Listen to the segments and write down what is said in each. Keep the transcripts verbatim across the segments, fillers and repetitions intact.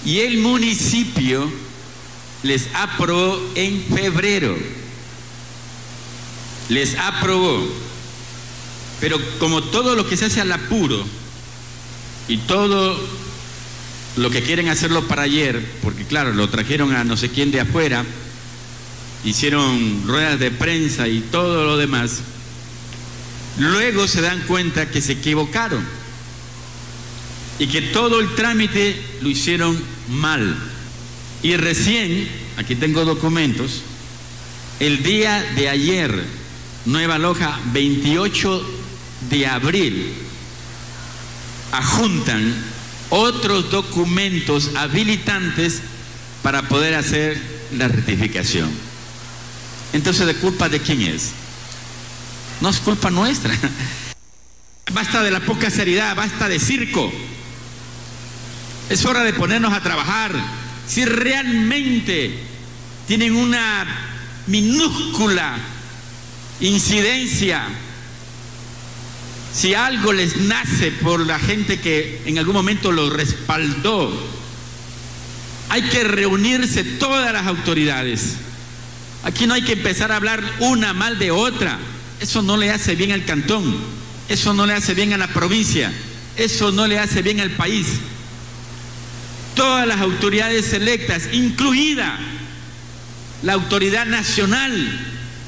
y el municipio les aprobó en febrero. Les aprobó. Pero como todo lo que se hace al apuro y todo lo que quieren hacerlo para ayer, porque claro, lo trajeron a no sé quién de afuera, hicieron ruedas de prensa y todo lo demás, luego se dan cuenta que se equivocaron y que todo el trámite lo hicieron mal. Y recién, aquí tengo documentos, el día de ayer, Nueva Loja, veintiocho de abril, adjuntan otros documentos habilitantes para poder hacer la rectificación. Entonces, ¿de culpa de quién es? No es culpa nuestra. Basta de la poca seriedad, basta de circo. Es hora de ponernos a trabajar. Si realmente tienen una minúscula incidencia, si algo les nace por la gente que en algún momento lo respaldó, hay que reunirse todas las autoridades. Aquí no hay que empezar a hablar una mal de otra. Eso no le hace bien al cantón, eso no le hace bien a la provincia, eso no le hace bien al país. Todas las autoridades electas, incluida la autoridad nacional,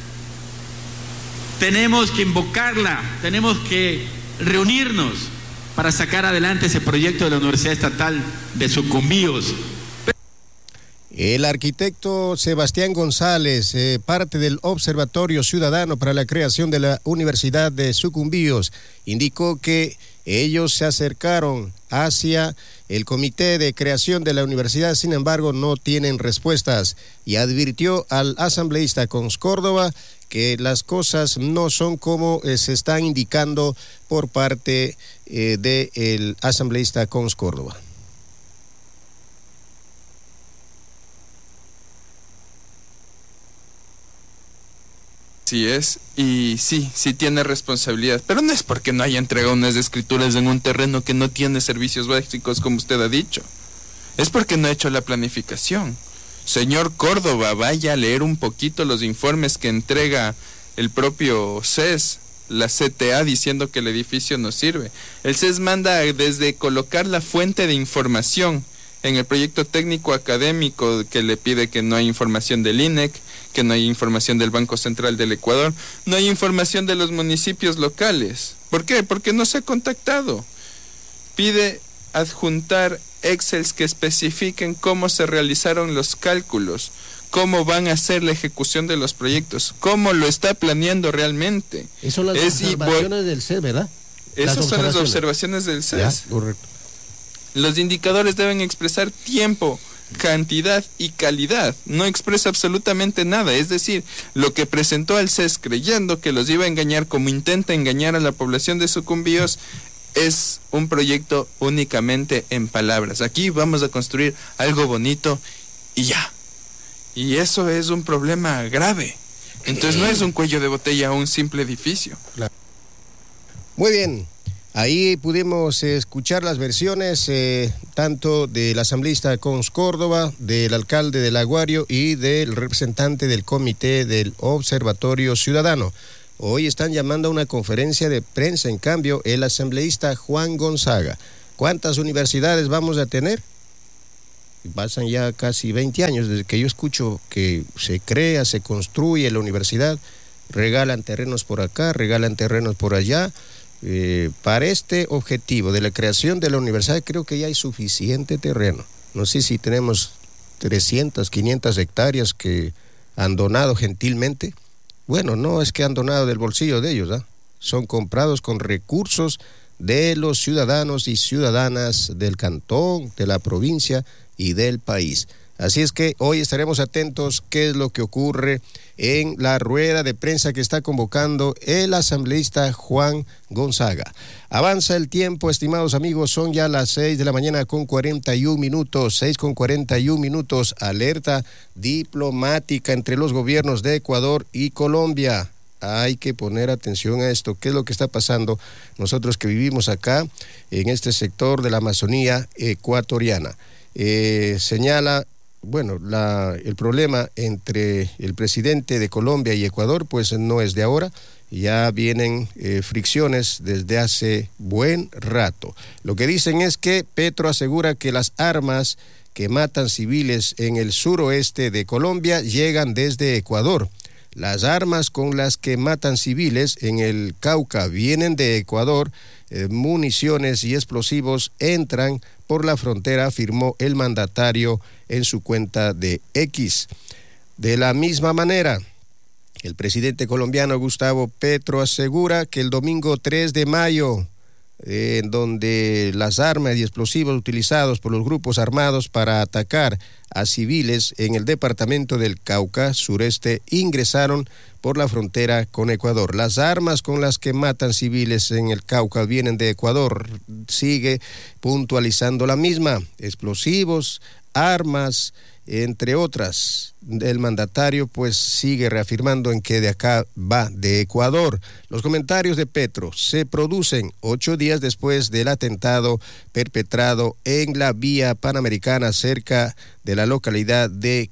tenemos que invocarla, tenemos que reunirnos para sacar adelante ese proyecto de la Universidad Estatal de Sucumbíos. El arquitecto Sebastián González, eh, parte del Observatorio Ciudadano para la creación de la Universidad de Sucumbíos, indicó que ellos se acercaron hacia el comité de creación de la universidad, sin embargo no tienen respuestas, y advirtió al asambleísta Cons Córdoba que las cosas no son como eh, se están indicando por parte eh, del asambleísta Cons Córdoba. Sí es, y sí, sí tiene responsabilidad, pero no es porque no haya entregado unas escrituras en un terreno que no tiene servicios básicos, como usted ha dicho. Es porque no ha hecho la planificación. Señor Córdoba, vaya a leer un poquito los informes que entrega el propio C E S, la C T A, diciendo que el edificio no sirve. El C E S manda desde colocar la fuente de información en el proyecto técnico académico, que le pide que no hay información del I N E C, que no hay información del Banco Central del Ecuador, no hay información de los municipios locales. ¿Por qué? Porque no se ha contactado. Pide adjuntar Excels que especifiquen cómo se realizaron los cálculos, cómo van a hacer la ejecución de los proyectos, cómo lo está planeando realmente. Esas son las es observaciones del C E S, ¿verdad? Esas son las observaciones del C E S. Ya, correcto. Los indicadores deben expresar tiempo, cantidad y calidad. No expresa absolutamente nada. Es decir, lo que presentó al C E S creyendo que los iba a engañar, como intenta engañar a la población de Sucumbíos, es un proyecto únicamente en palabras. Aquí vamos a construir algo bonito y ya. Y eso es un problema grave. Entonces no es un cuello de botella o un simple edificio. Muy bien. Ahí pudimos escuchar las versiones eh, tanto del asambleísta Cons Córdoba, del alcalde del Aguario y del representante del comité del Observatorio Ciudadano. Hoy están llamando a una conferencia de prensa, en cambio, el asambleísta Juan Gonzaga. ¿Cuántas universidades vamos a tener? Pasan ya casi veinte años desde que yo escucho que se crea, se construye la universidad, regalan terrenos por acá, regalan terrenos por allá. Eh, para este objetivo de la creación de la universidad creo que ya hay suficiente terreno. No sé si tenemos trescientas, quinientas hectáreas que han donado gentilmente. Bueno, no es que han donado del bolsillo de ellos, ¿eh? Son comprados con recursos de los ciudadanos y ciudadanas del cantón, de la provincia y del país. Así es que hoy estaremos atentos qué es lo que ocurre en la rueda de prensa que está convocando el asambleísta Juan Gonzaga. Avanza el tiempo, estimados amigos, son ya las seis de la mañana con cuarenta y un minutos, seis con cuarenta y un minutos, alerta diplomática entre los gobiernos de Ecuador y Colombia. Hay que poner atención a esto, qué es lo que está pasando nosotros que vivimos acá en este sector de la Amazonía ecuatoriana. eh, señala, bueno, la, el problema entre el presidente de Colombia y Ecuador, pues no es de ahora, ya vienen eh, fricciones desde hace buen rato. Lo que dicen es que Petro asegura que las armas que matan civiles en el suroeste de Colombia llegan desde Ecuador. Las armas con las que matan civiles en el Cauca vienen de Ecuador. Eh, municiones y explosivos entran por la frontera, afirmó el mandatario en su cuenta de X. De la misma manera, el presidente colombiano Gustavo Petro asegura que el domingo tres de mayo, eh, en donde las armas y explosivos utilizados por los grupos armados para atacar a civiles en el departamento del Cauca sureste ingresaron por la frontera con Ecuador. Las armas con las que matan civiles en el Cauca vienen de Ecuador. Sigue puntualizando la misma. Explosivos, armas, entre otras. El mandatario pues sigue reafirmando en que de acá va de Ecuador. Los comentarios de Petro se producen ocho días después del atentado perpetrado en la vía panamericana cerca de la localidad de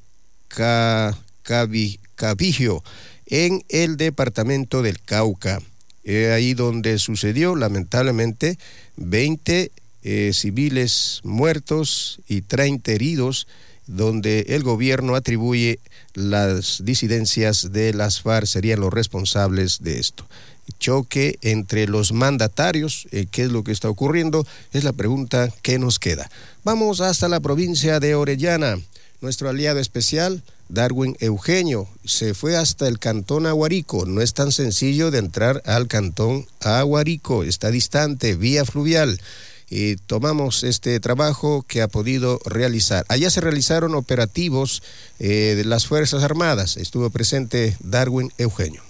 Cabijio, en el departamento del Cauca. Eh, ahí donde sucedió, lamentablemente, veinte eh, civiles muertos y treinta heridos, donde el gobierno atribuye las disidencias de las FARC serían los responsables de esto. Choque entre los mandatarios, eh, ¿qué es lo que está ocurriendo? Es la pregunta que nos queda. Vamos hasta la provincia de Orellana. Nuestro aliado especial, Darwin Eugenio, se fue hasta el cantón Aguarico. No es tan sencillo de entrar al cantón Aguarico, está distante, vía fluvial. Y tomamos este trabajo que ha podido realizar. Allá se realizaron operativos eh, de las Fuerzas Armadas. Estuvo presente Darwin Eugenio.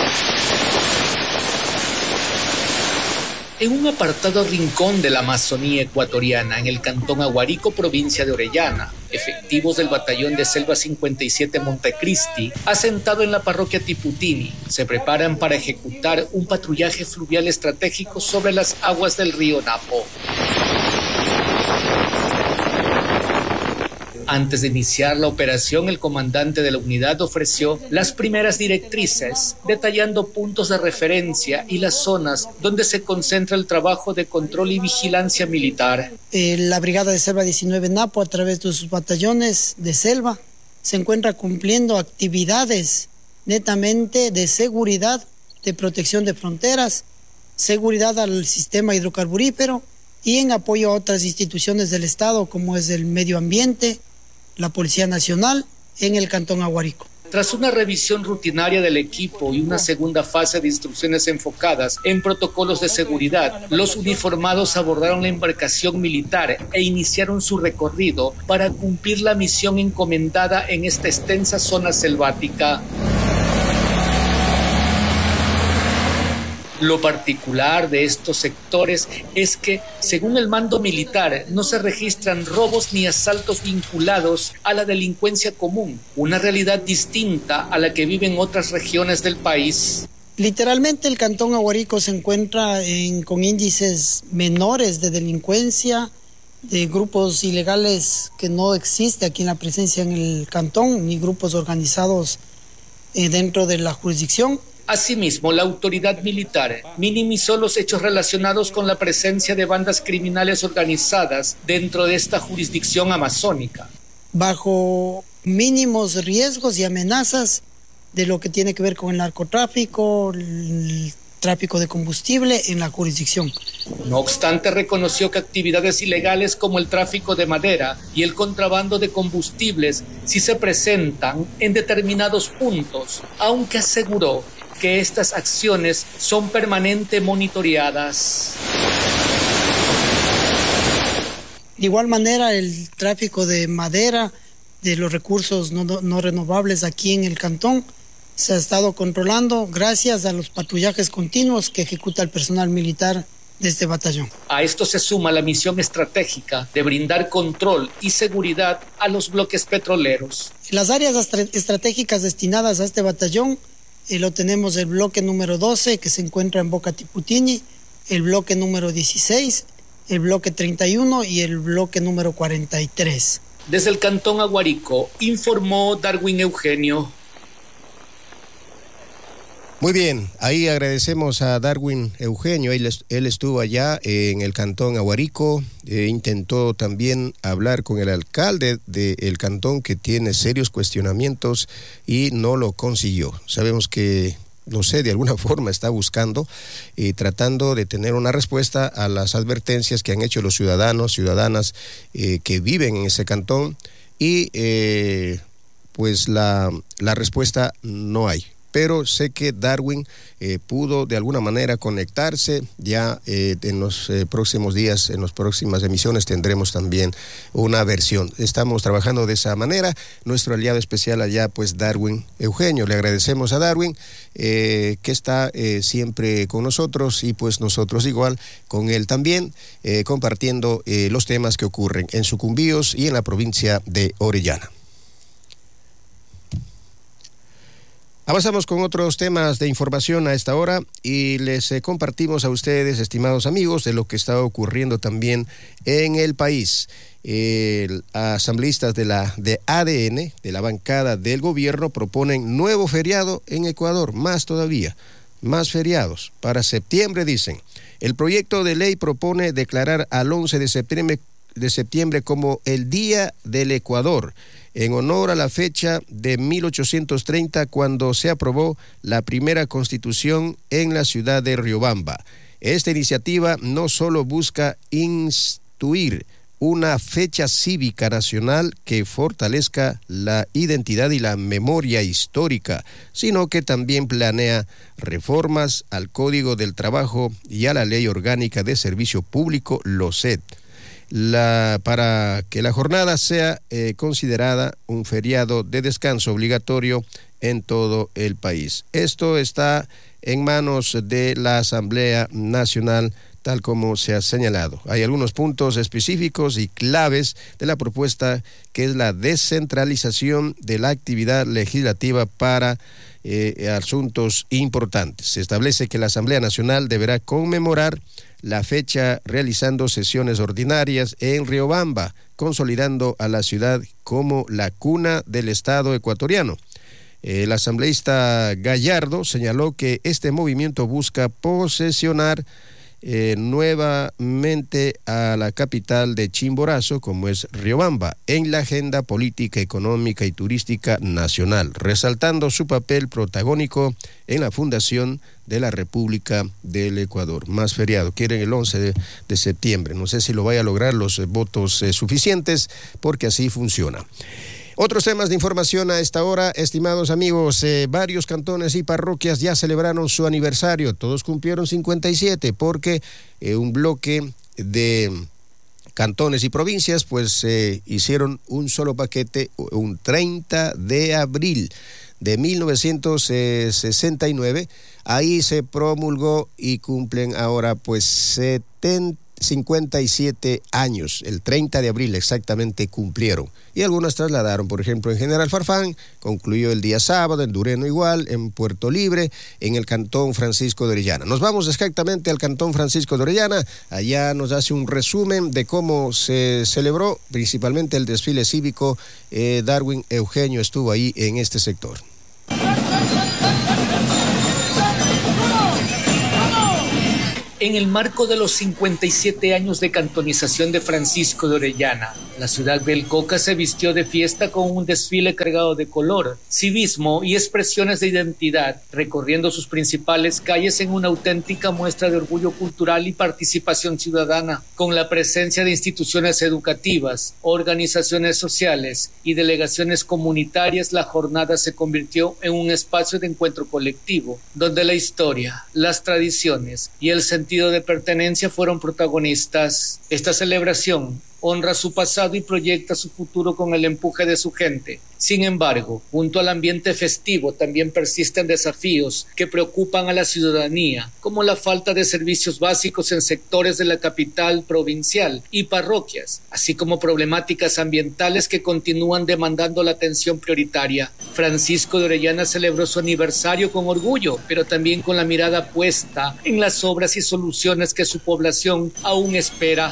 En un apartado rincón de la Amazonía ecuatoriana, en el cantón Aguarico, provincia de Orellana, efectivos del batallón de Selva cincuenta y siete Montecristi, asentado en la parroquia Tiputini, se preparan para ejecutar un patrullaje fluvial estratégico sobre las aguas del río Napo. Antes de iniciar la operación, el comandante de la unidad ofreció las primeras directrices, detallando puntos de referencia y las zonas donde se concentra el trabajo de control y vigilancia militar. Eh, la Brigada de Selva diecinueve Napo, a través de sus batallones de selva, se encuentra cumpliendo actividades netamente de seguridad, de protección de fronteras, seguridad al sistema hidrocarburífero y en apoyo a otras instituciones del Estado, como es el medio ambiente, la Policía Nacional, en el cantón Aguarico. Tras una revisión rutinaria del equipo y una segunda fase de instrucciones enfocadas en protocolos de seguridad, los uniformados abordaron la embarcación militar e iniciaron su recorrido para cumplir la misión encomendada en esta extensa zona selvática. Lo particular de estos sectores es que, según el mando militar, no se registran robos ni asaltos vinculados a la delincuencia común, una realidad distinta a la que viven otras regiones del país. Literalmente el cantón Aguarico se encuentra en, con índices menores de delincuencia, de grupos ilegales que no existe aquí en la presencia en el cantón, ni grupos organizados eh, dentro de la jurisdicción. Asimismo, la autoridad militar minimizó los hechos relacionados con la presencia de bandas criminales organizadas dentro de esta jurisdicción amazónica. Bajo mínimos riesgos y amenazas de lo que tiene que ver con el narcotráfico, el tráfico de combustible en la jurisdicción. No obstante, reconoció que actividades ilegales como el tráfico de madera y el contrabando de combustibles sí se presentan en determinados puntos, aunque aseguró que estas acciones son permanentemente monitoreadas. De igual manera, el tráfico de madera, de los recursos no, no renovables aquí en el cantón, se ha estado controlando gracias a los patrullajes continuos que ejecuta el personal militar de este batallón. A esto se suma la misión estratégica de brindar control y seguridad a los bloques petroleros. Las áreas estratégicas destinadas a este batallón eh, lo tenemos el bloque número doce, que se encuentra en Boca Tiputini, el bloque número dieciséis, el bloque treinta y uno y el bloque número cuarenta y tres. Desde el Cantón Aguarico, informó Darwin Eugenio. Muy bien, ahí agradecemos a Darwin Eugenio, él, él estuvo allá en el Cantón Aguarico, eh, intentó también hablar con el alcalde del cantón que tiene serios cuestionamientos y no lo consiguió. Sabemos que, no sé, de alguna forma está buscando y tratando de tener una respuesta a las advertencias que han hecho los ciudadanos, ciudadanas eh, que viven en ese cantón y eh, pues la, la respuesta no hay. Pero sé que Darwin eh, pudo de alguna manera conectarse. Ya eh, en los eh, próximos días, en las próximas emisiones tendremos también una versión. Estamos trabajando de esa manera. Nuestro aliado especial allá, pues Darwin Eugenio. Le agradecemos a Darwin eh, que está eh, siempre con nosotros y pues nosotros igual con él también, eh, compartiendo eh, los temas que ocurren en Sucumbíos y en la provincia de Orellana. Avanzamos con otros temas de información a esta hora y les eh, compartimos a ustedes, estimados amigos, de lo que está ocurriendo también en el país. Eh, asambleístas de la de A D N, de la bancada del gobierno, proponen nuevo feriado en Ecuador, más todavía, más feriados para septiembre, dicen. El proyecto de ley propone declarar al once de septiembre, de septiembre como el Día del Ecuador, en honor a la fecha de mil ochocientos treinta, cuando se aprobó la primera constitución en la ciudad de Riobamba. Esta iniciativa no solo busca instituir una fecha cívica nacional que fortalezca la identidad y la memoria histórica, sino que también planea reformas al Código del Trabajo y a la Ley Orgánica de Servicio Público, LOSET. La, para que la jornada sea eh, considerada un feriado de descanso obligatorio en todo el país. Esto está en manos de la Asamblea Nacional, tal como se ha señalado. Hay algunos puntos específicos y claves de la propuesta, que es la descentralización de la actividad legislativa para eh, asuntos importantes. Se establece que la Asamblea Nacional deberá conmemorar la fecha realizando sesiones ordinarias en Riobamba, consolidando a la ciudad como la cuna del Estado ecuatoriano. El asambleísta Gallardo señaló que este movimiento busca posesionar eh, nuevamente a la capital de Chimborazo, como es Riobamba, en la agenda política, económica y turística nacional, resaltando su papel protagónico en la fundación de la República del Ecuador. Más feriado, quieren el once de, de septiembre. No sé si lo vaya a lograr los eh, votos eh, suficientes, porque así funciona. Otros temas de información a esta hora, estimados amigos, eh, varios cantones y parroquias ya celebraron su aniversario, todos cumplieron cincuenta y siete, porque eh, un bloque de cantones y provincias pues eh, hicieron un solo paquete, un treinta de abril de mil novecientos sesenta y nueve, ahí se promulgó y cumplen ahora pues setenta, cincuenta y siete años, el treinta de abril exactamente cumplieron, y algunas trasladaron, por ejemplo en General Farfán, concluyó el día sábado, en Dureno igual, en Puerto Libre, en el Cantón Francisco de Orellana. Nos vamos exactamente al Cantón Francisco de Orellana, allá nos hace un resumen de cómo se celebró, principalmente el desfile cívico. eh, Darwin Eugenio estuvo ahí en este sector. En el marco de los cincuenta y siete años de cantonización de Francisco de Orellana, la ciudad Belcoca se vistió de fiesta con un desfile cargado de color, civismo y expresiones de identidad, recorriendo sus principales calles en una auténtica muestra de orgullo cultural y participación ciudadana, con la presencia de instituciones educativas, organizaciones sociales y delegaciones comunitarias. La jornada se convirtió en un espacio de encuentro colectivo, donde la historia, las tradiciones y el sentido de pertenencia fueron protagonistas. Esta celebración honra su pasado y proyecta su futuro con el empuje de su gente. Sin embargo, junto al ambiente festivo también persisten desafíos que preocupan a la ciudadanía, como la falta de servicios básicos en sectores de la capital provincial y parroquias, así como problemáticas ambientales que continúan demandando la atención prioritaria. Francisco de Orellana celebró su aniversario con orgullo, pero también con la mirada puesta en las obras y soluciones que su población aún espera.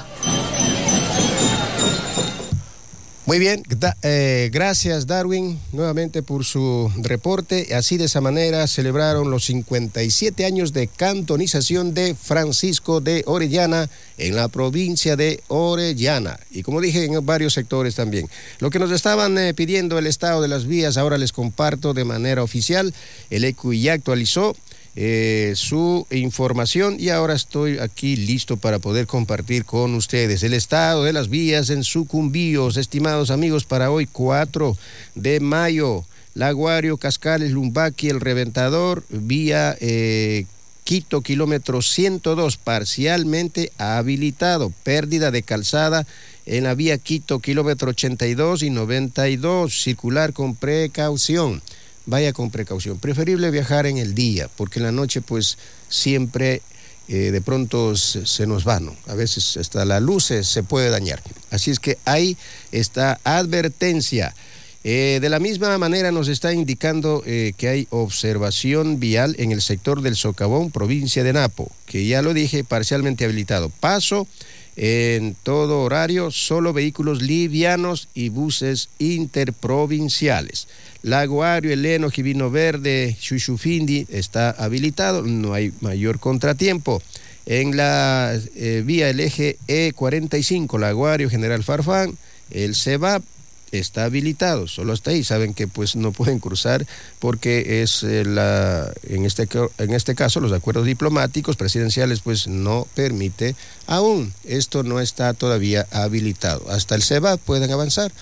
Muy bien, da, eh, gracias Darwin nuevamente por su reporte. Así de esa manera celebraron los cincuenta y siete años de cantonización de Francisco de Orellana en la provincia de Orellana. Y como dije, en varios sectores también. Lo que nos estaban eh, pidiendo el estado de las vías, ahora les comparto de manera oficial. El E C U ya actualizó Eh, su información y ahora estoy aquí listo para poder compartir con ustedes el estado de las vías en Sucumbíos, estimados amigos, para hoy cuatro de mayo. Laguario, Cascales, Lumbaqui, El Reventador, vía eh, Quito, kilómetro ciento dos, parcialmente habilitado. Pérdida de calzada en la vía Quito, kilómetro ochenta y dos y noventa y dos, circular con precaución. Vaya con precaución, preferible viajar en el día, porque en la noche pues siempre eh, de pronto se, se nos va, ¿no? A veces hasta la luz se, se puede dañar. Así es que ahí está advertencia. Eh, de la misma manera nos está indicando eh, que hay observación vial en el sector del Socavón, provincia de Napo, que ya lo dije, parcialmente habilitado. Paso en todo horario, solo vehículos livianos y buses interprovinciales. Laguario, Eleno, Givino Verde, Chuchufindi está habilitado, no hay mayor contratiempo. En la eh, vía el eje E cuarenta y cinco, Laguario, General Farfán, el CEBAP está habilitado, solo hasta ahí. Saben que pues no pueden cruzar porque es eh, la en este en este caso los acuerdos diplomáticos presidenciales pues no permite aún, esto no está todavía habilitado. Hasta el CEBAP pueden avanzar.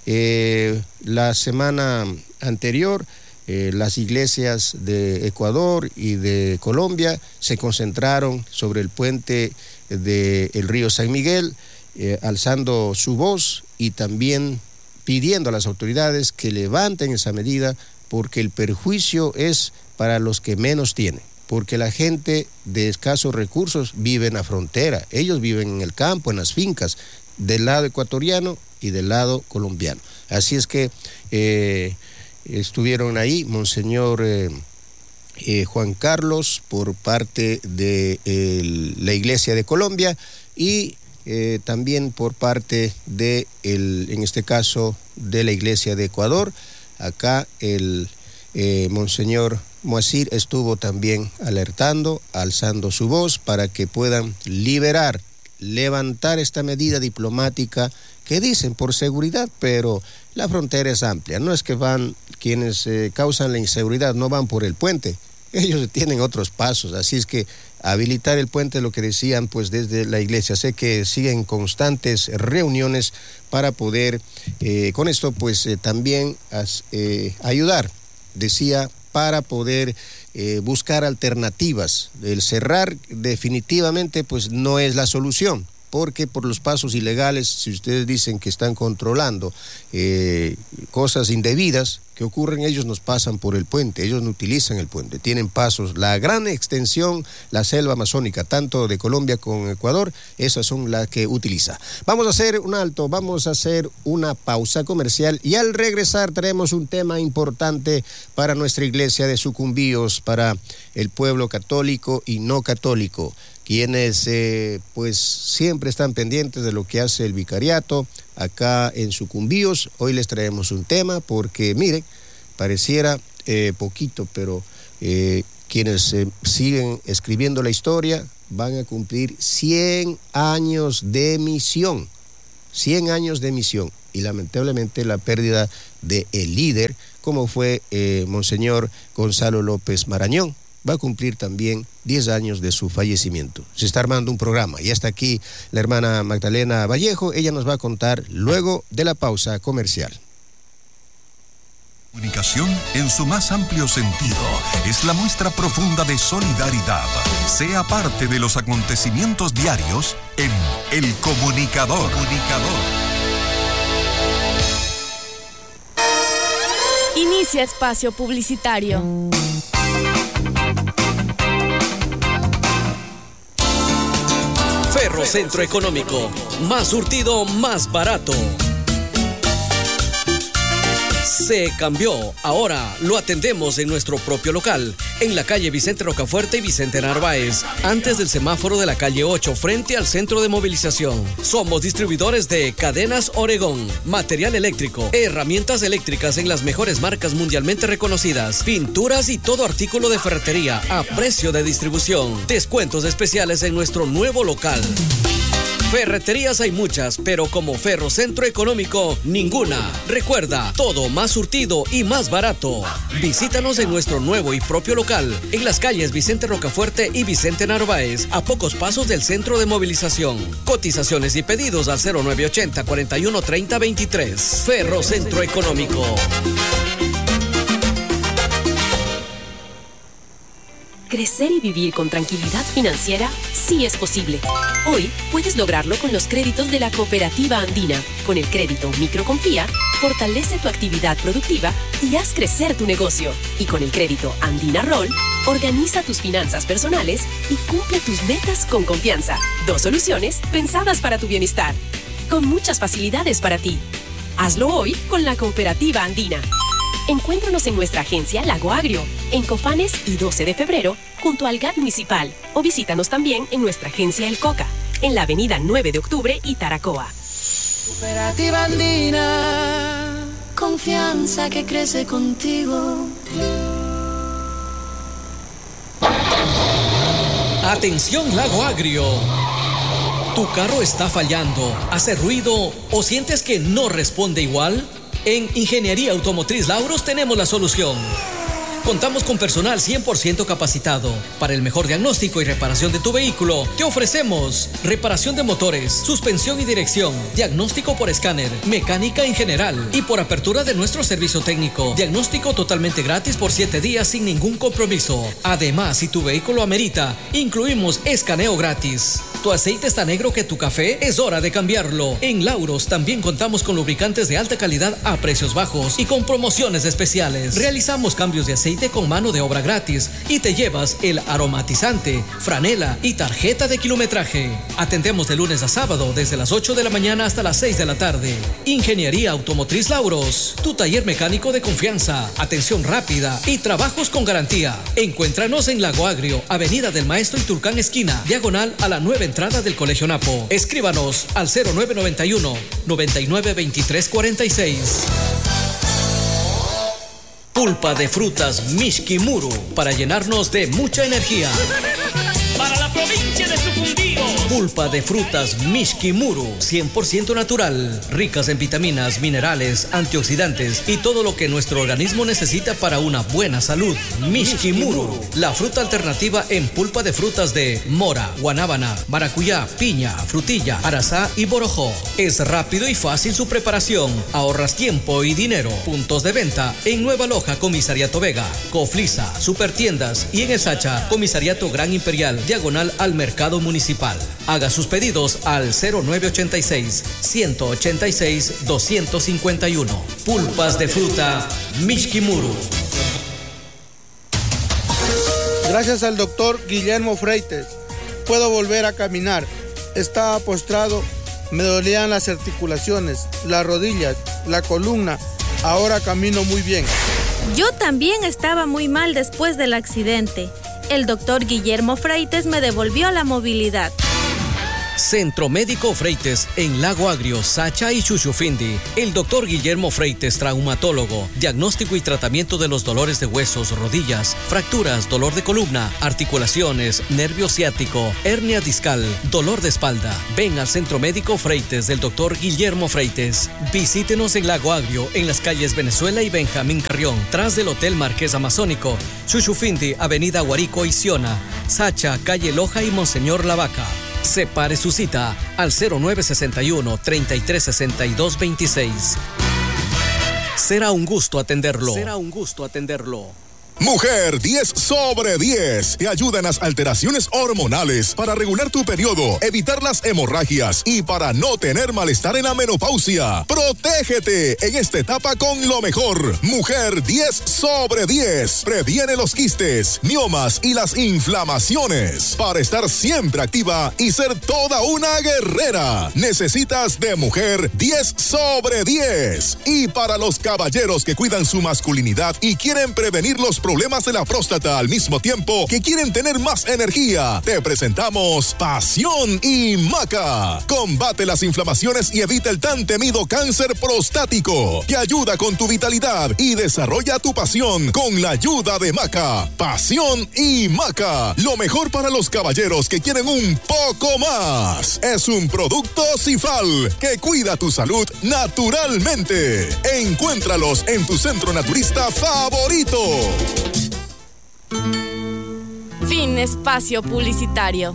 Eh, la semana anterior eh, las iglesias de Ecuador y de Colombia se concentraron sobre el puente del río San Miguel, eh, alzando su voz y también pidiendo a las autoridades que levanten esa medida, porque el perjuicio es para los que menos tienen, porque la gente de escasos recursos vive en la frontera, ellos viven en el campo, en las fincas, del lado ecuatoriano y del lado colombiano. Así es que eh, estuvieron ahí Monseñor eh, eh, Juan Carlos por parte de eh, la Iglesia de Colombia y eh, también por parte de, el, en este caso, de la Iglesia de Ecuador. Acá el eh, Monseñor Moacir estuvo también alertando, alzando su voz para que puedan liberar, levantar esta medida diplomática que dicen por seguridad, pero la frontera es amplia. No es que van quienes eh, causan la inseguridad, no van por el puente, ellos tienen otros pasos. Así es que habilitar el puente, lo que decían pues desde la iglesia. Sé que siguen constantes reuniones para poder eh, con esto pues eh, también as, eh, ayudar, decía, para poder eh, buscar alternativas. El cerrar definitivamente pues no es la solución, porque por los pasos ilegales, si ustedes dicen que están controlando eh, cosas indebidas que ocurren, ellos nos pasan por el puente, ellos no utilizan el puente, tienen pasos. La gran extensión, la selva amazónica, tanto de Colombia como Ecuador, esas son las que utiliza. Vamos a hacer un alto, vamos a hacer una pausa comercial y al regresar traemos un tema importante para nuestra iglesia de Sucumbíos, para el pueblo católico y no católico, quienes eh, pues siempre están pendientes de lo que hace el vicariato acá en Sucumbíos. Hoy les traemos un tema porque, miren, pareciera eh, poquito, pero eh, quienes eh, siguen escribiendo la historia van a cumplir cien años de misión, cien años de misión, y lamentablemente la pérdida de el líder, como fue eh, Monseñor Gonzalo López Marañón, va a cumplir también diez años de su fallecimiento. Se está armando un programa y hasta aquí la hermana Magdalena Vallejo, ella nos va a contar luego de la pausa comercial. Comunicación en su más amplio sentido es la muestra profunda de solidaridad. Sea parte de los acontecimientos diarios en El Comunicador. Comunicador. Inicia espacio publicitario. Ferro Centro Económico, más surtido, más barato. Se cambió. Ahora lo atendemos en nuestro propio local, en la calle Vicente Rocafuerte y Vicente Narváez, antes del semáforo de la calle ocho, frente al centro de movilización. Somos distribuidores de Cadenas Oregón, material eléctrico, herramientas eléctricas en las mejores marcas mundialmente reconocidas, pinturas y todo artículo de ferretería a precio de distribución. Descuentos especiales en nuestro nuevo local. Ferreterías hay muchas, pero como Ferrocentro Económico, ninguna. Recuerda, todo más surtido y más barato. Visítanos en nuestro nuevo y propio local, en las calles Vicente Rocafuerte y Vicente Narváez, a pocos pasos del centro de movilización. Cotizaciones y pedidos al cero nueve ochenta, cuarenta y uno, treinta, veintitrés. Ferrocentro Económico. Crecer y vivir con tranquilidad financiera sí es posible. Hoy puedes lograrlo con los créditos de la Cooperativa Andina. Con el crédito Microconfía, fortalece tu actividad productiva y haz crecer tu negocio. Y con el crédito Andina Roll, organiza tus finanzas personales y cumple tus metas con confianza. Dos soluciones pensadas para tu bienestar, con muchas facilidades para ti. Hazlo hoy con la Cooperativa Andina. Encuéntranos en nuestra agencia Lago Agrio, en Cofanes y doce de febrero, junto al G A T Municipal. O visítanos también en nuestra agencia El Coca, en la avenida nueve de octubre y Taracoa. Cooperativa Andina, confianza que crece contigo. Atención Lago Agrio. ¿Tu carro está fallando, hace ruido o sientes que no responde igual? En Ingeniería Automotriz Lauros tenemos la solución. Contamos con personal cien por ciento capacitado. Para el mejor diagnóstico y reparación de tu vehículo, te ofrecemos reparación de motores, suspensión y dirección, diagnóstico por escáner, mecánica en general y por apertura de nuestro servicio técnico. Diagnóstico totalmente gratis por siete días sin ningún compromiso. Además, si tu vehículo amerita, incluimos escaneo gratis. ¿Tu aceite está negro que tu café? Es hora de cambiarlo. En Lauros también contamos con lubricantes de alta calidad a precios bajos y con promociones especiales. Realizamos cambios de aceite con mano de obra gratis y te llevas el aromatizante, franela y tarjeta de kilometraje. Atendemos de lunes a sábado desde las ocho de la mañana hasta las seis de la tarde. Ingeniería Automotriz Lauros, tu taller mecánico de confianza, atención rápida y trabajos con garantía. Encuéntranos en Lago Agrio, Avenida del Maestro Iturcán esquina, diagonal a la nueva entrada del Colegio Napo. Escríbanos al cero nueve noventa y uno, noventa y nueve, veintitrés cuarenta y seis. Pulpa de frutas Mishkimuru para llenarnos de mucha energía. Para la provincia de Sucumbíos. Pulpa de frutas Mishkimuru, cien por ciento natural, ricas en vitaminas, minerales, antioxidantes y todo lo que nuestro organismo necesita para una buena salud. Mishkimuru, la fruta alternativa en pulpa de frutas de mora, guanábana, maracuyá, piña, frutilla, arazá y borojó. Es rápido y fácil su preparación. Ahorras tiempo y dinero. Puntos de venta en Nueva Loja, Comisariato Vega, Coflisa, Supertiendas y en el Sacha, Comisariato Gran Imperial, diagonal al Mercado Municipal. Haga sus pedidos al cero nueve ochenta y seis, ciento ochenta y seis, doscientos cincuenta y uno. Pulpas de fruta Mishkimuru. Gracias al doctor Guillermo Freites, puedo volver a caminar. Estaba postrado, me dolían las articulaciones, las rodillas, la columna. Ahora camino muy bien. Yo también estaba muy mal después del accidente. El doctor Guillermo Freites me devolvió la movilidad. Centro Médico Freites en Lago Agrio, Sacha y Chuchufindi. El doctor Guillermo Freites, traumatólogo, diagnóstico y tratamiento de los dolores de huesos, rodillas, fracturas, dolor de columna, articulaciones, nervio ciático, hernia discal, dolor de espalda. Ven al Centro Médico Freites del doctor Guillermo Freites. Visítenos en Lago Agrio, en las calles Venezuela y Benjamín Carrión, tras del Hotel Marqués Amazónico, Chuchufindi, Avenida Guarico y Siona, Sacha, calle Loja y Monseñor Lavaca. Separe su cita al cero nueve sesenta y uno, treinta y tres sesenta y dos veintiséis. Será un gusto atenderlo. Será un gusto atenderlo. Mujer diez sobre diez te ayuda en las alteraciones hormonales para regular tu periodo, evitar las hemorragias y para no tener malestar en la menopausia. Protégete en esta etapa con lo mejor. Mujer diez sobre diez previene los quistes, miomas y las inflamaciones para estar siempre activa y ser toda una guerrera. Necesitas de Mujer diez sobre diez. Y para los caballeros que cuidan su masculinidad y quieren prevenir los problemas de la próstata al mismo tiempo que quieren tener más energía, te presentamos Pasión y Maca. Combate las inflamaciones y evita el tan temido cáncer prostático. Te ayuda con tu vitalidad y desarrolla tu pasión con la ayuda de Maca. Pasión y Maca. Lo mejor para los caballeros que quieren un poco más. Es un producto Cifal que cuida tu salud naturalmente. Encuéntralos en tu centro naturista favorito. Fin espacio publicitario.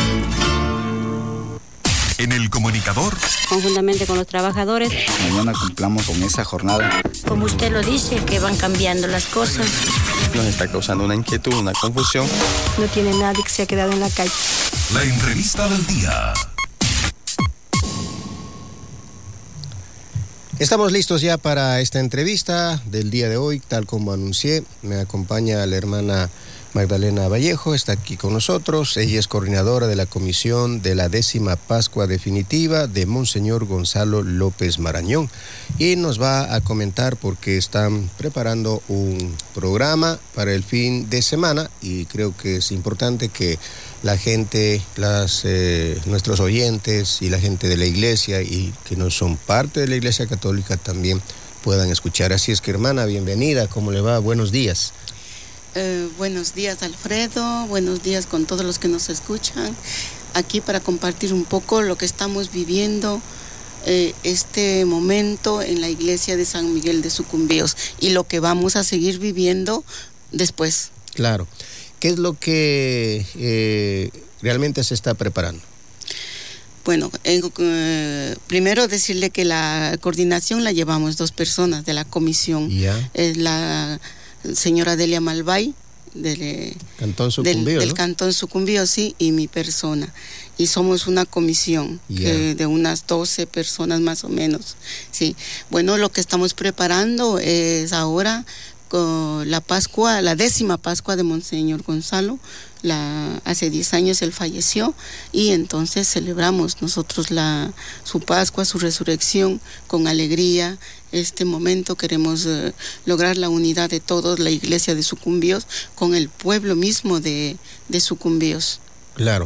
En El Comunicador, conjuntamente con los trabajadores, mañana cumplamos con esa jornada. Como usted lo dice, que van cambiando las cosas. Nos está causando una inquietud, una confusión. No tiene nadie que se ha quedado en la calle. la entrevista del día. Estamos listos ya para esta entrevista del día de hoy, tal como anuncié. Me acompaña la hermana Magdalena Vallejo, está aquí con nosotros. Ella es coordinadora de la comisión de la décima Pascua Definitiva de Monseñor Gonzalo López Marañón. Y nos va a comentar porque están preparando un programa para el fin de semana y creo que es importante que la gente, las, eh, nuestros oyentes y la gente de la iglesia y que no son parte de la iglesia católica también puedan escuchar. Así es que, hermana, bienvenida, ¿cómo le va? Buenos días. Eh, buenos días, Alfredo, buenos días con todos los que nos escuchan, aquí para compartir un poco lo que estamos viviendo eh, este momento en la iglesia de San Miguel de Sucumbíos y lo que vamos a seguir viviendo después. Claro. ¿Qué es lo que eh, realmente se está preparando? Bueno, eh, primero decirle que la coordinación la llevamos dos personas de la comisión. Ya. Es la señora Delia Malvay, del Cantón Sucumbíos, del, del ¿no? Cantón Sucumbíos, sí, y mi persona. Y somos una comisión Yeah. que de unas doce personas más o menos. Sí. Bueno, lo que estamos preparando es ahora con la Pascua, la décima Pascua de Monseñor Gonzalo. La, hace diez años él falleció y entonces celebramos nosotros la, su Pascua, su resurrección con alegría. Este momento queremos eh, lograr la unidad de todos, la iglesia de Sucumbíos, con el pueblo mismo de, de Sucumbíos. Claro.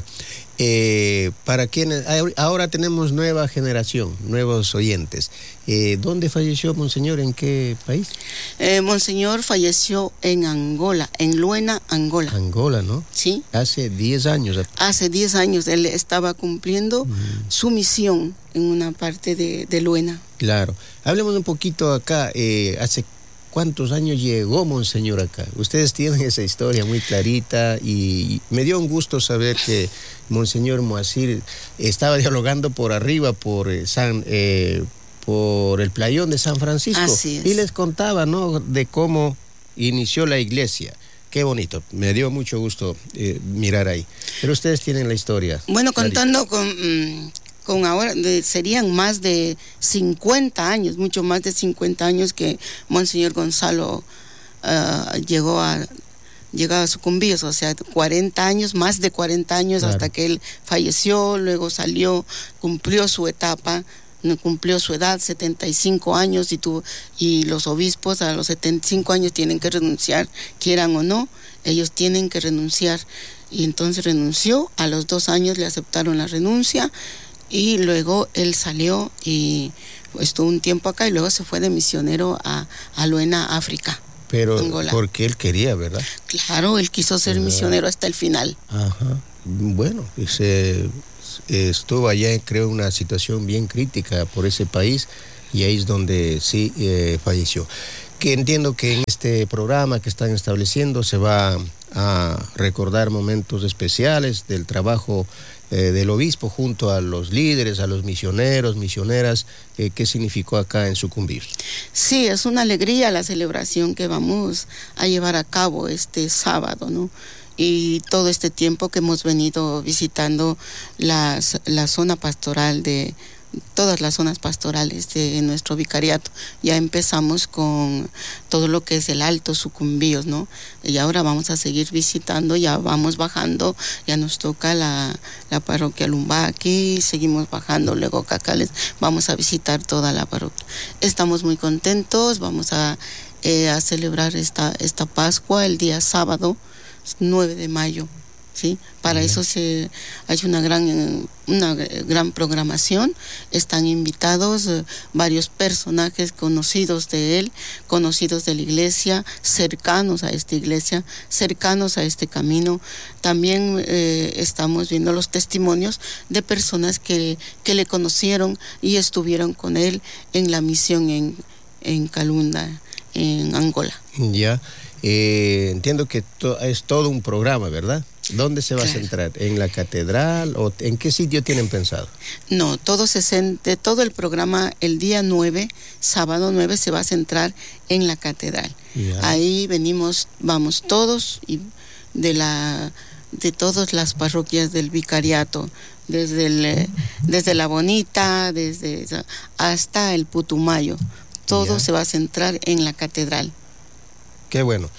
Eh, para quienes ahora tenemos nueva generación, nuevos oyentes. Eh, ¿Dónde falleció Monseñor? ¿En qué país? Eh, Monseñor falleció en Angola, en Luena, Angola. Angola, ¿no? Sí. Hace diez años. Hace diez años él estaba cumpliendo mm. su misión en una parte de, de Luena. Claro. Hablemos un poquito acá. Eh, hace ¿Cuántos años llegó Monseñor acá? Ustedes tienen esa historia muy clarita y me dio un gusto saber que Monseñor Moacir estaba dialogando por arriba, por eh, San, eh, por el playón de San Francisco. Así es. Y les contaba, ¿no?, de cómo inició la iglesia. Qué bonito, me dio mucho gusto eh, mirar ahí. Pero ustedes tienen la historia. Bueno, clarita. contando con... Mmm, con ahora de, serían más de cincuenta años, mucho más de cincuenta años que Monseñor Gonzalo uh, llegó a llegó a Sucumbíos, o sea, cuarenta años, más de cuarenta años, claro, hasta que él falleció, luego salió, cumplió su etapa, cumplió su edad, setenta y cinco años, y, tuvo, y los obispos a los setenta y cinco años tienen que renunciar, quieran o no, ellos tienen que renunciar, y entonces renunció, a los dos años le aceptaron la renuncia, y luego él salió y estuvo un tiempo acá y luego se fue de misionero a, a Luena, África. Pero Angola. Porque él quería, ¿verdad? Claro, él quiso ser misionero hasta el final. Ajá. Bueno, se, estuvo allá en, creo, una situación bien crítica por ese país y ahí es donde sí eh, falleció. Que entiendo que en este programa que están estableciendo se va a recordar momentos especiales del trabajo eh, del obispo junto a los líderes, a los misioneros, misioneras, eh, ¿qué significó acá en Sucumbíos? Sí, es una alegría la celebración que vamos a llevar a cabo este sábado, ¿no? Y todo este tiempo que hemos venido visitando las, la zona pastoral de todas las zonas pastorales de nuestro vicariato. Ya empezamos con todo lo que es el Alto Sucumbíos, ¿no? Y ahora vamos a seguir visitando, ya vamos bajando, ya nos toca la, la parroquia Lumbaqui, seguimos bajando, luego Cacales, vamos a visitar toda la parroquia. Estamos muy contentos, vamos a, eh, a celebrar esta, esta Pascua el día sábado, nueve de mayo. ¿Sí? Para eso se hay una gran una gran programación. Están invitados eh, varios personajes conocidos de él, conocidos de la iglesia, cercanos a esta iglesia, cercanos a este camino. También eh, estamos viendo los testimonios de personas que, que le conocieron y estuvieron con él en la misión en, en Calunda, en Angola. Ya, eh, entiendo que to- es todo un programa, ¿verdad? ¿Dónde se va claro. a centrar? ¿En la catedral o en qué sitio tienen pensado? No, todo se cent- todo el programa el día nueve, sábado nueve, se va a centrar en la catedral. Ya. Ahí venimos, vamos todos y de la de todas las parroquias del vicariato, desde el, desde La Bonita, desde hasta el Putumayo. Todo ya. se va a centrar en la catedral. Qué bueno.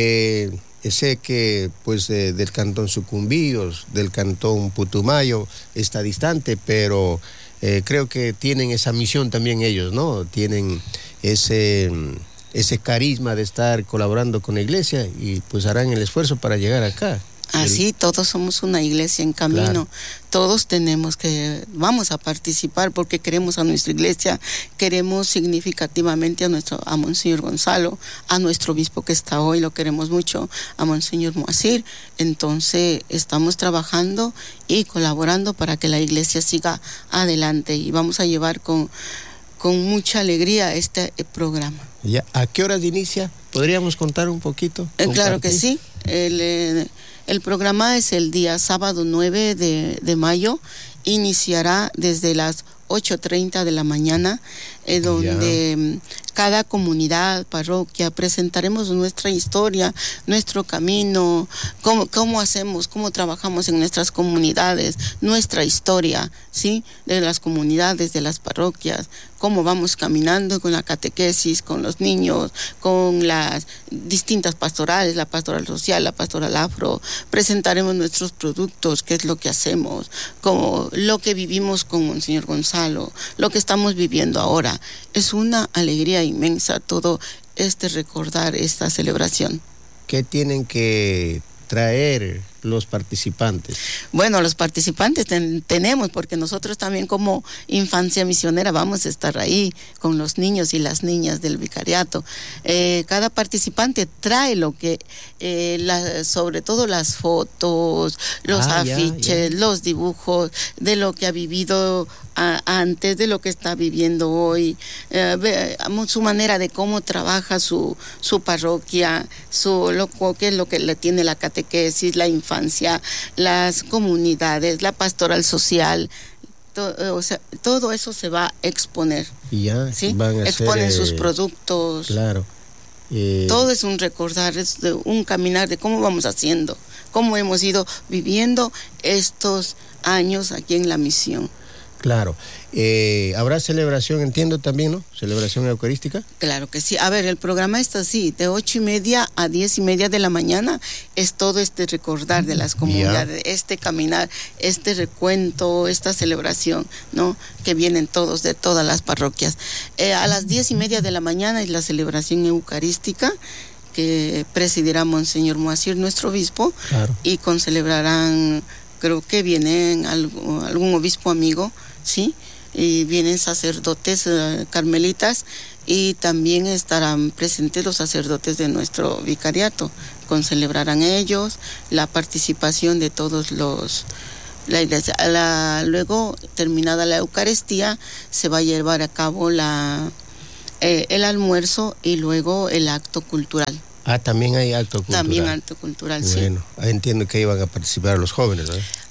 Eh, sé que pues eh, del cantón Sucumbíos, del cantón Putumayo está distante, pero eh, creo que tienen esa misión también ellos, ¿no? Tienen ese, ese carisma de estar colaborando con la iglesia y pues harán el esfuerzo para llegar acá. Así, todos somos una iglesia en camino, claro. Todos tenemos que, vamos a participar porque queremos a nuestra iglesia, queremos significativamente a nuestro, a Monseñor Gonzalo, a nuestro obispo que está hoy, lo queremos mucho, a Monseñor Moacir. Entonces estamos trabajando y colaborando para que la iglesia siga adelante y vamos a llevar con, con mucha alegría este programa. Ya, ¿a qué horas inicia? ¿Podríamos contar un poquito? Eh, claro que sí. El, eh, el programa es el día sábado nueve de, de mayo. Iniciará desde las ocho treinta de la mañana, eh, donde ya. cada comunidad, parroquia, presentaremos nuestra historia, nuestro camino, cómo, cómo hacemos, cómo trabajamos en nuestras comunidades, nuestra historia, ¿sí? De las comunidades, de las parroquias, cómo vamos caminando con la catequesis, con los niños, con las distintas pastorales, la pastoral social, la pastoral afro. Presentaremos nuestros productos, qué es lo que hacemos, como lo que vivimos con Monseñor Gonzalo, lo que estamos viviendo ahora. Es una alegría inmensa todo este recordar esta celebración. ¿Qué tienen que traer los participantes? Bueno, los participantes ten, tenemos, porque nosotros también como infancia misionera vamos a estar ahí con los niños y las niñas del vicariato. Eh, cada participante trae lo que, eh, la, sobre todo las fotos, los ah, afiches, ya, ya. los dibujos de lo que ha vivido a, antes, de lo que está viviendo hoy, eh, su manera de cómo trabaja su, su parroquia, su, lo, qué es lo que le tiene la catequesis, la infancia, las comunidades, la pastoral social, to, o sea, todo eso se va a exponer. Y ya, ¿sí? van a exponen ser, sus productos. Claro. Eh, todo es un recordar, es de un caminar de cómo vamos haciendo, cómo hemos ido viviendo estos años aquí en la misión. Claro. Eh, ¿Habrá celebración, entiendo también, no? ¿Celebración eucarística? Claro que sí. A ver, el programa está así, de ocho y media a diez y media de la mañana, es todo este recordar de las comunidades, yeah. este caminar, este recuento, esta celebración, ¿no? Que vienen todos de todas las parroquias. Eh, a las diez y media de la mañana es la celebración eucarística, que presidirá Monseñor Moacir, nuestro obispo, claro. y concelebrarán, creo que vienen algo, algún obispo amigo, ¿sí? Y vienen sacerdotes uh, carmelitas y también estarán presentes los sacerdotes de nuestro vicariato. Concelebrarán ellos, la participación de todos los... La iglesia. La, luego, terminada la Eucaristía, se va a llevar a cabo la, eh, el almuerzo y luego el acto cultural. Ah, también hay acto cultural. También acto cultural, bueno, sí. Bueno, entiendo que iban a participar los jóvenes, ¿no?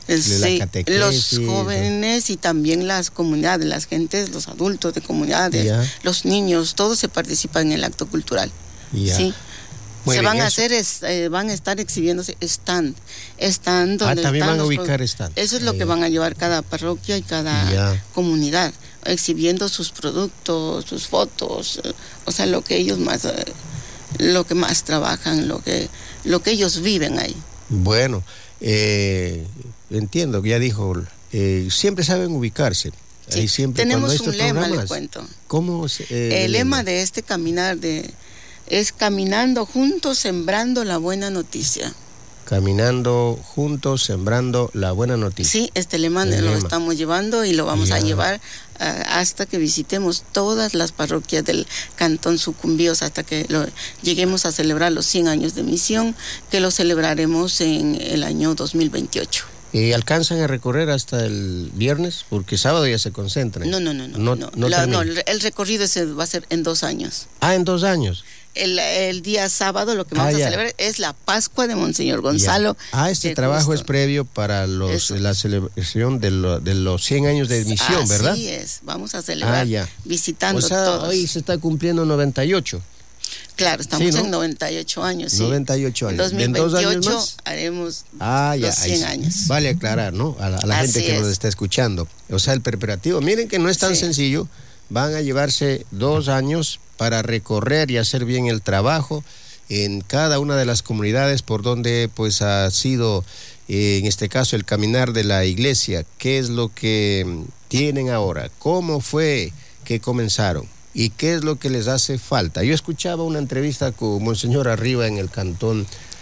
Sí, la los jóvenes y también las comunidades, las gentes, los adultos de comunidades, ya. los niños, todos se participan en el acto cultural. Ya. Sí. Muy se bien, van a eso. hacer, es, eh, van a estar exhibiéndose stand, stand donde Ah, también están van a los ubicar produ- stand. Eso es lo Ah, que ya. van a llevar cada parroquia y cada Ya. comunidad, exhibiendo sus productos, sus fotos, eh, o sea, lo que ellos más, eh, lo que más trabajan, lo que, lo que ellos viven ahí. Bueno, eh, entiendo que ya dijo, eh, siempre saben ubicarse. Sí, Ahí siempre, tenemos cuando hay un estos lema, programas, le cuento. ¿Cómo se- eh, El lema de este caminar de es caminando juntos, sembrando la buena noticia. Caminando juntos, sembrando la buena noticia. Sí, este lema El lo lema. estamos llevando y lo vamos Ya. a llevar uh, hasta que visitemos todas las parroquias del Cantón Sucumbíos, hasta que lo, lleguemos a celebrar los cien años de misión, que lo celebraremos en el año dos mil veintiocho. ¿Y alcanzan a recorrer hasta el viernes? Porque sábado ya se concentran. No, no, no, no. No, no, no La- no, termina. el, el recorrido ese va a ser en dos años. Ah, en dos años. El, el día sábado lo que Ah, vamos a ya. celebrar es la Pascua de Monseñor Gonzalo. Ya. Ah, este que trabajo justo- es previo para los Eso. la celebración de, lo- de los cien años de misión, Así ¿verdad? es, vamos a celebrar Ah, ya. visitando O sea, todos. hoy se está cumpliendo noventa y ocho. Claro, estamos Sí, ¿no? en noventa y ocho años, sí. noventa y ocho años. En ¿En dos años dos mil veintiocho más? haremos Ah, ya. los ahí cien sí. años. Vale aclarar, ¿no? A la, a la gente Así que nos es. está escuchando. O sea, el preparativo. Miren que no es tan Sí. sencillo. Van a llevarse dos años para recorrer y hacer bien el trabajo en cada una de las comunidades por donde pues ha sido, eh, en este caso, el caminar de la iglesia. ¿Qué es lo que mm, tienen ahora? ¿Cómo fue que comenzaron? ¿Y qué es lo que les hace falta? Yo escuchaba una entrevista con Monseñor Arriba en el cantón,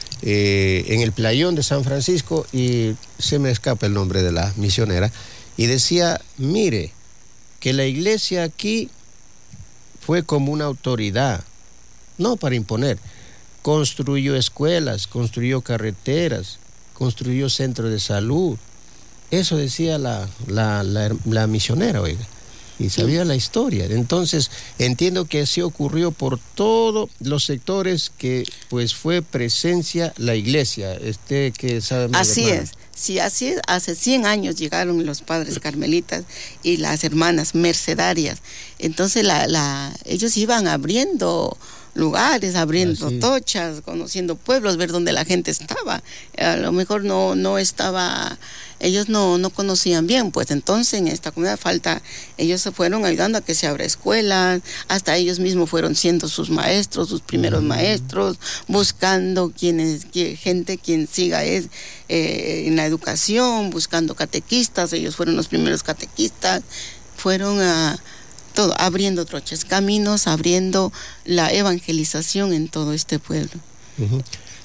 eh, en el playón de San Francisco, y se me escapa el nombre de la misionera, y decía, mire, que la iglesia aquí fue como una autoridad, no para imponer, construyó escuelas, construyó carreteras, construyó centros de salud. Eso decía la, la, la, la misionera, oiga, y sabía la historia. Entonces, entiendo que así ocurrió por todos los sectores que pues fue presencia la iglesia. Este que sabe más, Así hermano. es. Sí, así es. Hace cien años llegaron los padres carmelitas y las hermanas mercedarias. Entonces, la, la, ellos iban abriendo lugares, abriendo Así. tochas, conociendo pueblos, ver dónde la gente estaba. A lo mejor no, no estaba, ellos no, no conocían bien, pues entonces en esta comunidad falta, ellos se fueron ayudando a que se abra escuelas, hasta ellos mismos fueron siendo sus maestros, sus primeros Mm. maestros, buscando quienes, que, gente quien siga es, eh, en la educación, buscando catequistas, ellos fueron los primeros catequistas, fueron a todo, abriendo trochas, caminos, abriendo la evangelización en todo este pueblo. Ujú.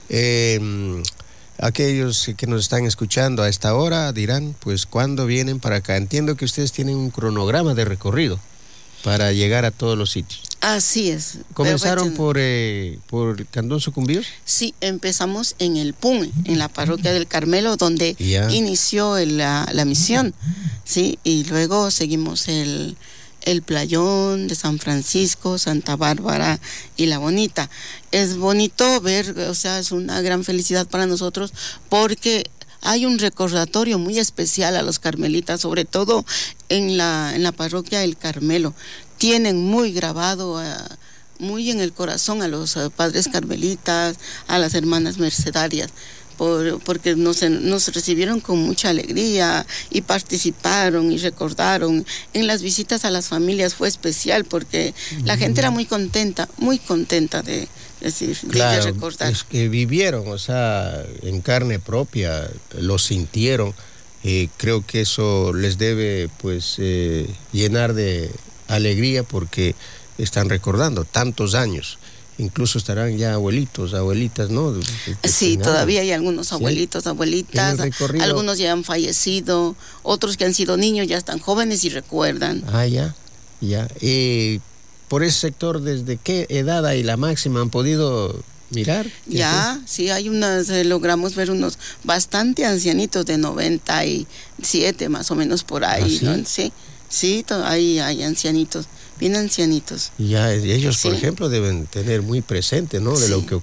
Eh, aquellos que nos están escuchando a esta hora dirán, pues, ¿cuándo vienen para acá? Entiendo que ustedes tienen un cronograma de recorrido para llegar a todos los sitios. Así es. ¿Comenzaron Pero, por, eh, por Cantón Sucumbíos? Sí, empezamos en el P U M, en la parroquia del Carmelo, donde Ya. inició el- la, la misión, sí, y luego seguimos el el Playón de San Francisco, Santa Bárbara y La Bonita. Es bonito ver, o sea, es una gran felicidad para nosotros porque hay un recordatorio muy especial a los carmelitas, sobre todo en la, en la parroquia del Carmelo. Tienen muy grabado, uh, muy en el corazón a los uh, padres carmelitas, a las hermanas mercedarias. Por, porque nos, nos recibieron con mucha alegría y participaron y recordaron. En las visitas a las familias fue especial porque la gente era muy contenta, muy contenta de, decir, Claro, de recordar. es que vivieron, o sea, en carne propia, lo sintieron. Eh, creo que eso les debe, pues, eh, llenar de alegría porque están recordando tantos años. Incluso estarán ya abuelitos, abuelitas, ¿no? Sí, todavía hay algunos Sí. abuelitos, abuelitas, En el recorrido- algunos ya han fallecido, otros que han sido niños ya están jóvenes y recuerdan. Ah, ya, ya. Eh, por ese sector, ¿desde qué edad hay la máxima han podido mirar? Ya, sí, hay unas, eh, logramos ver unos bastante ancianitos de noventa y siete más o menos por ahí, ¿Ah, sí? ¿no? Sí, sí, to- hay, hay ancianitos, bien ancianitos. Ya, ellos, por Sí. ejemplo, deben tener muy presente, ¿no? De Sí. lo que